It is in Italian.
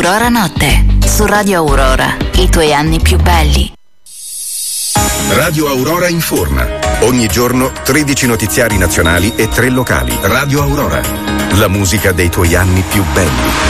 Aurora Notte, su Radio Aurora, i tuoi anni più belli. Radio Aurora informa. Ogni giorno 13 notiziari nazionali e 3 locali. Radio Aurora, la musica dei tuoi anni più belli.